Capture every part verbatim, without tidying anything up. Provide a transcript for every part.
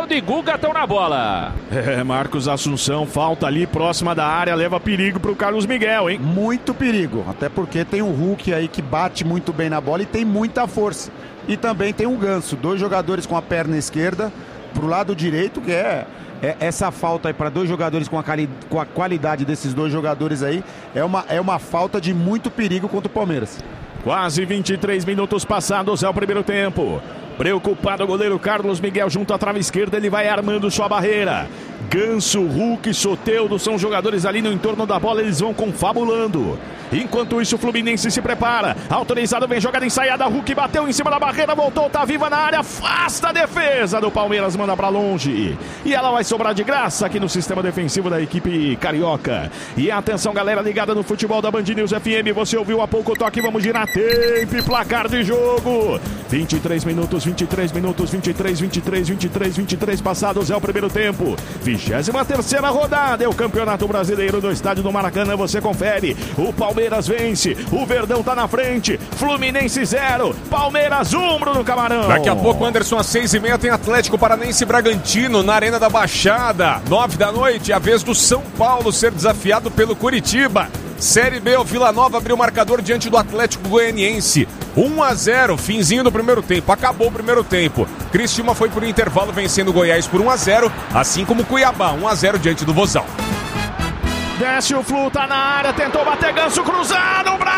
Rivaldo e Guga estão na bola. É, Marcos Assunção, falta ali próxima da área, leva perigo pro Carlos Miguel, hein? Muito perigo, até porque tem o Hulk aí que bate muito bem na bola e tem muita força. E também tem o Ganso, dois jogadores com a perna esquerda pro lado direito, que é... É, essa falta aí para dois jogadores com a, cali, com a qualidade desses dois jogadores aí é uma, é uma falta de muito perigo contra o Palmeiras. Quase vinte e três minutos passados é o primeiro tempo. Preocupado o goleiro Carlos Miguel junto à trave esquerda, ele vai armando sua barreira. Ganso, Hulk, Soteldo são jogadores ali no entorno da bola, eles vão confabulando. Enquanto isso o Fluminense se prepara. Autorizado, vem jogada ensaiada, Hulk bateu em cima da barreira, voltou, tá viva na área, afasta a defesa do Palmeiras, manda pra longe. E ela vai sobrar de graça aqui no sistema defensivo da equipe carioca. E atenção galera ligada no futebol da Band News F M, você ouviu há pouco o toque, vamos girar tempo e placar de jogo. vinte e três minutos, vinte e três minutos, vinte e três, vinte e três, vinte e três, vinte e três passados é o primeiro tempo. vigésima terceira rodada é o Campeonato Brasileiro do Estádio do Maracanã, você confere. O Palmeiras vence, o Verdão tá na frente, Fluminense zero, Palmeiras um, Bruno Camarão. Daqui a pouco, Anderson, às seis e meia tem Atlético Paranaense e Bragantino na Arena da Baixada. Nove da noite, é a vez do São Paulo ser desafiado pelo Curitiba. Série B, o Vila Nova abriu o marcador diante do Atlético Goianiense. um a zero, finzinho do primeiro tempo, acabou o primeiro tempo. Criciúma foi por intervalo vencendo o Goiás por um a zero, assim como o Cuiabá, um a zero diante do Vozão. Desce o Flu, tá na área, tentou bater Ganso, cruzado pra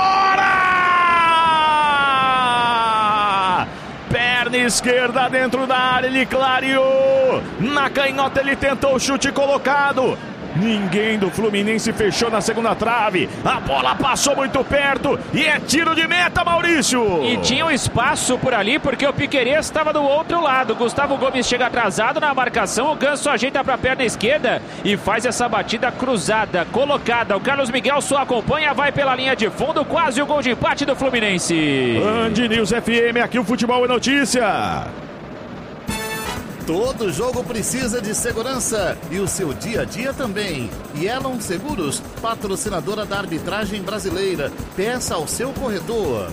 fora! Perna esquerda dentro da área, ele clareou. Na canhota ele tentou o chute colocado. Ninguém do Fluminense fechou na segunda trave. A bola passou muito perto e é tiro de meta, Maurício. E tinha um espaço por ali porque o Piquerez estava do outro lado. Gustavo Gomes chega atrasado na marcação. O Ganso ajeita para a perna esquerda e faz essa batida cruzada, colocada. O Carlos Miguel só acompanha, vai pela linha de fundo. Quase o gol de empate do Fluminense. Band News F M, aqui o futebol é notícia. Todo jogo precisa de segurança e o seu dia a dia também. Yellow Seguros, patrocinadora da arbitragem brasileira. Peça ao seu corretor.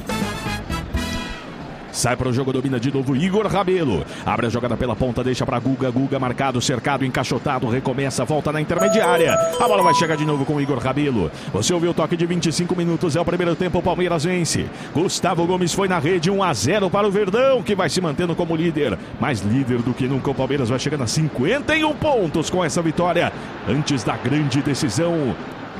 Sai para o jogo, domina de novo Igor Rabelo. Abre a jogada pela ponta, deixa para Guga. Guga marcado, cercado, encaixotado. Recomeça, volta na intermediária. A bola vai chegar de novo com o Igor Rabelo. Você ouviu o toque de vinte e cinco minutos. É o primeiro tempo, o Palmeiras vence. Gustavo Gomes foi na rede, um a zero para o Verdão, que vai se mantendo como líder. Mais líder do que nunca, o Palmeiras vai chegando a cinquenta e um pontos com essa vitória. Antes da grande decisão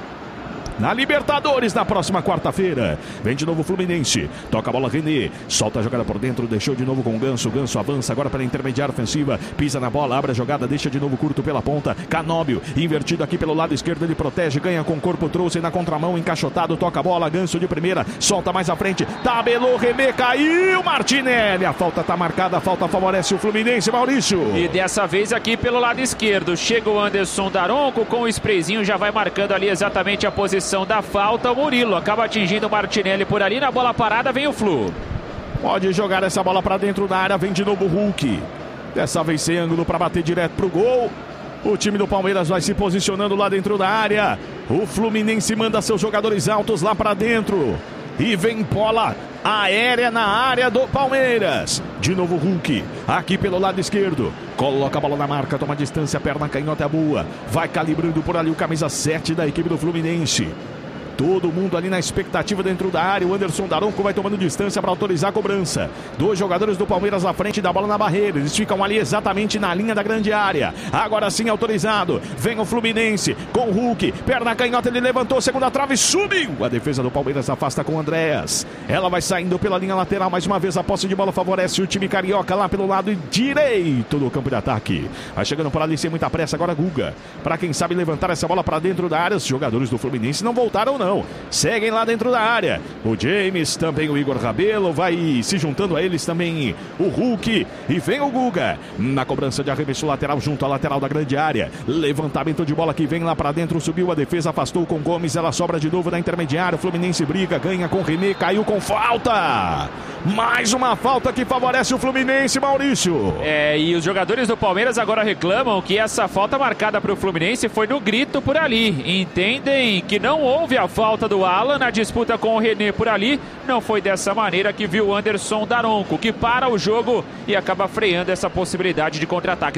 na Libertadores, na próxima quarta-feira. Vem de novo o Fluminense. Toca a bola, René. Solta a jogada por dentro. Deixou de novo com o Ganso. Ganso avança agora para a intermediária ofensiva. Pisa na bola, abre a jogada. Deixa de novo curto pela ponta. Canóbio, invertido aqui pelo lado esquerdo. Ele protege, ganha com o corpo. Trouxe na contramão, encaixotado. Toca a bola, Ganso de primeira. Solta mais à frente. Tabelou, René, caiu. Martinelli. A falta tá marcada. A falta favorece o Fluminense, Maurício. E dessa vez aqui pelo lado esquerdo. Chega o Anderson Daronco com o sprayzinho. Já vai marcando ali exatamente a posição da falta. O Murilo acaba atingindo o Martinelli por ali. Na bola parada vem o Flu. Pode jogar essa bola para dentro da área. Vem de novo o Hulk. Dessa vez sem ângulo para bater direto pro gol. O time do Palmeiras vai se posicionando lá dentro da área. O Fluminense manda seus jogadores altos lá para dentro. E vem bola aérea na área do Palmeiras. De novo o Hulk, aqui pelo lado esquerdo. Coloca a bola na marca, toma distância, perna canhota é boa. Vai calibrando por ali o camisa sete da equipe do Fluminense. Todo mundo ali na expectativa dentro da área. O Anderson Daronco vai tomando distância para autorizar a cobrança. Dois jogadores do Palmeiras à frente da bola na barreira. Eles ficam ali exatamente na linha da grande área. Agora sim autorizado. Vem o Fluminense com o Hulk. Perna canhota, ele levantou, segunda trave, subiu. A defesa do Palmeiras afasta com o Andréas. Ela vai saindo pela linha lateral. Mais uma vez a posse de bola favorece o time carioca lá pelo lado direito do campo de ataque. Vai chegando por ali sem muita pressa. Agora Guga. Para quem sabe levantar essa bola para dentro da área. Os jogadores do Fluminense não voltaram não. Seguem lá dentro da área. O James, também o Igor Rabelo. Vai se juntando a eles também o Hulk. E vem o Guga na cobrança de arremesso lateral junto à lateral da grande área. Levantamento de bola que vem lá pra dentro. Subiu a defesa, afastou com Gomes. Ela sobra de novo na intermediária. O Fluminense briga, ganha com René. Caiu com falta. Mais uma falta que favorece o Fluminense, Maurício. É, e os jogadores do Palmeiras agora reclamam que essa falta marcada pro Fluminense foi no grito por ali. Entendem que não houve a falta do Alan na disputa com o René por ali. Não foi dessa maneira que viu o Anderson Daronco, que para o jogo e acaba freando essa possibilidade de contra-ataque.